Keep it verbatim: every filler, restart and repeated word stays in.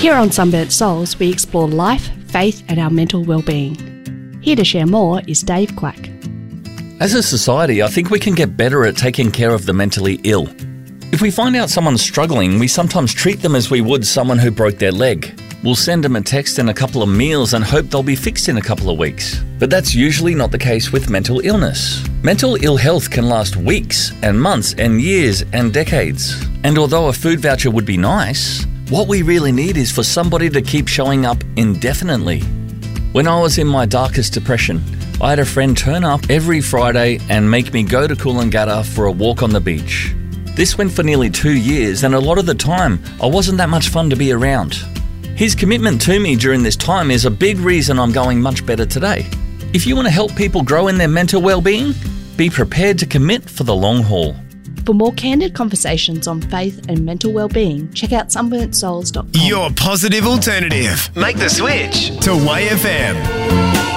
Here on Sunburnt Souls, we explore life, faith and our mental well-being. Here to share more is Dave Quack. As a society, I think we can get better at taking care of the mentally ill. If we find out someone's struggling, we sometimes treat them as we would someone who broke their leg. We'll send them a text and a couple of meals and hope they'll be fixed in a couple of weeks. But that's usually not the case with mental illness. Mental ill health can last weeks and months and years and decades. And although a food voucher would be nice, what we really need is for somebody to keep showing up indefinitely. When I was in my darkest depression, I had a friend turn up every Friday and make me go to Coolangatta for a walk on the beach. This went for nearly two years, and a lot of the time, I wasn't that much fun to be around. His commitment to me during this time is a big reason I'm going much better today. If you want to help people grow in their mental well-being, be prepared to commit for the long haul. For more candid conversations on faith and mental well-being, check out sunburnt souls dot com. Your positive alternative. Make the switch to Y F M.